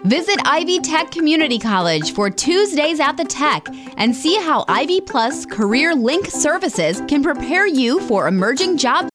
Visit Ivy Tech Community College for Tuesdays at the Tech and see how Ivy Plus Career Link services can prepare you for emerging job